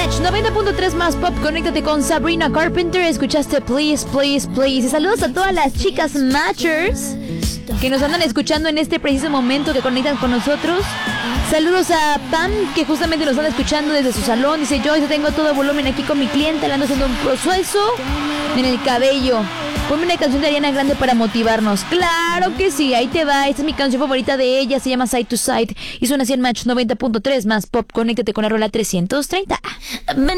Match 90.3 más pop. Conéctate con Sabrina Carpenter. Escuchaste Please, Please, Please. Y saludos a todas las chicas matchers que nos andan escuchando en este preciso momento, que conectan con nosotros. Saludos a Pam, que justamente nos anda escuchando desde su salón. Dice: Joyce, tengo todo volumen aquí con mi cliente, le ando haciendo un proceso en el cabello. Ponme una canción de Ariana Grande para motivarnos. Claro que sí, ahí te va. Esta es mi canción favorita de ella, se llama Side to Side y suena así en Match 90.3 más pop. Conéctate con la rola 330.